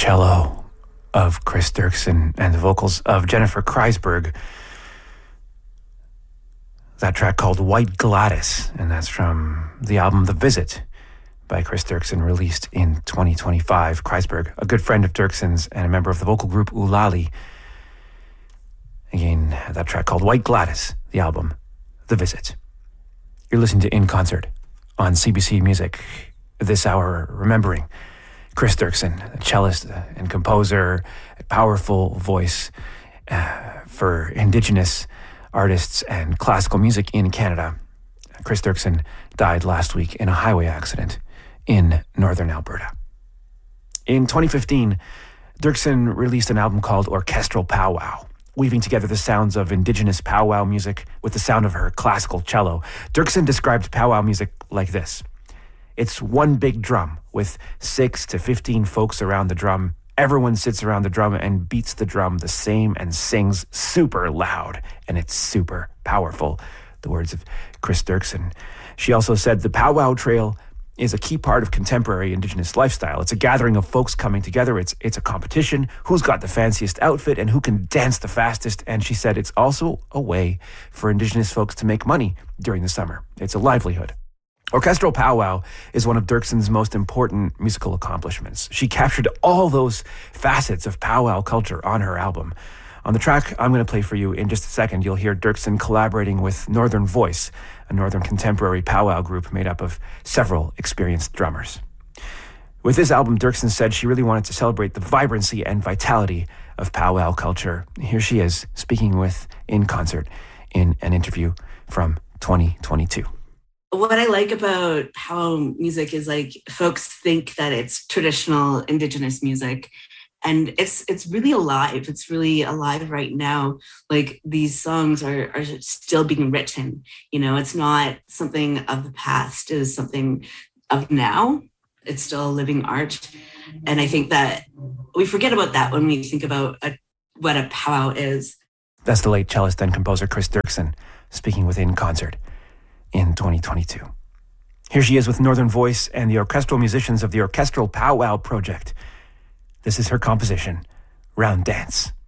cello of Chris Dirksen and the vocals of Jennifer Kreisberg. That track called White Gladys, and that's from the album The Visit by Chris Dirksen, released in 2025. Kreisberg, a good friend of Dirksen's and a member of the vocal group Ulali. Again, that track called White Gladys, the album The Visit. You're listening to In Concert on CBC Music this hour, remembering Chris Dirksen, a cellist and composer, a powerful voice for Indigenous artists and classical music in Canada. Chris Dirksen died last week in a highway accident in northern Alberta. In 2015, Dirksen released an album called Orchestral Powwow, weaving together the sounds of Indigenous powwow music with the sound of her classical cello. Dirksen described powwow music like this. It's one big drum with 6 to 15 folks around the drum. Everyone sits around the drum and beats the drum the same and sings super loud, and it's super powerful. The words of Chris Dirksen. She also said the powwow trail is a key part of contemporary Indigenous lifestyle. It's a gathering of folks coming together. It's a competition. Who's got the fanciest outfit and who can dance the fastest? And she said it's also a way for Indigenous folks to make money during the summer. It's a livelihood. Orchestral Powwow is one of Dirksen's most important musical accomplishments. She captured all those facets of powwow culture on her album. On the track I'm going to play for you in just a second, you'll hear Dirksen collaborating with Northern Voice, a northern contemporary powwow group made up of several experienced drummers. With this album, Dirksen said she really wanted to celebrate the vibrancy and vitality of powwow culture. Here she is, speaking with In Concert in an interview from 2022. What I like about powwow music is like folks think that it's traditional Indigenous music, and it's really alive. It's really alive right now. Like these songs are still being written. You know, it's not something of the past. It is something of now. It's still a living art, and I think that we forget about that when we think about what a powwow is. That's the late cellist and composer Chris Dirksen speaking with In Concert in 2022. Here she is with Northern Voice and the orchestral musicians of the Orchestral Powwow Project. This is her composition, Round Dance.